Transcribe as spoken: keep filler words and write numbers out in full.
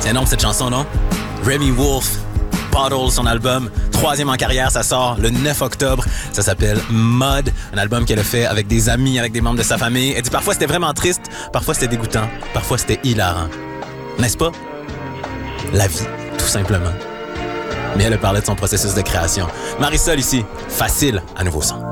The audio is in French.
C'est énorme cette chanson, non? Remy Wolf, Bottle, son album, troisième en carrière, ça sort le neuf octobre. Ça s'appelle Mud, un album qu'elle a fait avec des amis, avec des membres de sa famille. Elle dit parfois c'était vraiment triste, parfois c'était dégoûtant, parfois c'était hilarant. N'est-ce pas? La vie, tout simplement. Mais elle a parlé de son processus de création. Marisol ici, facile à nouveau son.